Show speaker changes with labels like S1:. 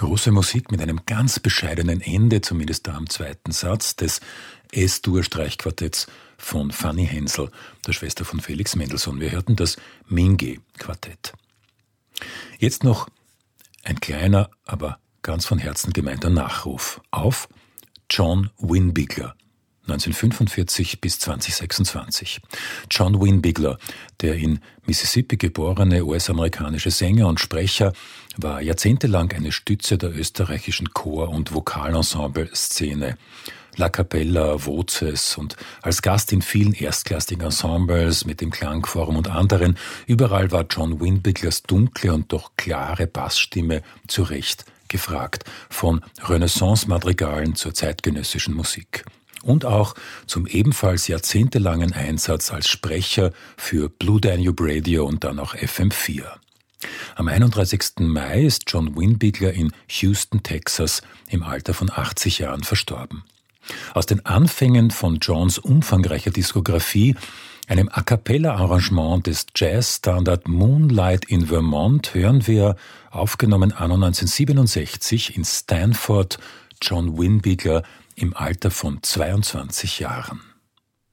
S1: Große Musik mit einem ganz bescheidenen Ende, zumindest da am zweiten Satz des S-Dur-Streichquartetts von Fanny Hensel, der Schwester von Felix Mendelssohn. Wir hörten das Mingue-Quartett. Jetzt noch ein kleiner, aber ganz von Herzen gemeinter Nachruf auf John Winbigler, 1945 bis 2026. John Winbigler, der in Mississippi geborene US-amerikanische Sänger und Sprecher, war jahrzehntelang eine Stütze der österreichischen Chor- und Vokalensemble-Szene. La Capella, Voces und als Gast in vielen erstklassigen Ensembles mit dem Klangforum und anderen. Überall war John Winbiglers dunkle und doch klare Bassstimme zu Recht gefragt, von Renaissance-Madrigalen zur zeitgenössischen Musik. Und auch zum ebenfalls jahrzehntelangen Einsatz als Sprecher für Blue Danube Radio und dann auch FM4. Am 31. Mai ist John Winbigler in Houston, Texas, im Alter von 80 Jahren verstorben. Aus den Anfängen von Johns umfangreicher Diskografie, einem A-Cappella-Arrangement des Jazzstandard Moonlight in Vermont, hören wir, aufgenommen anno 1967 in Stanford, John Winbigler im Alter von 22 Jahren.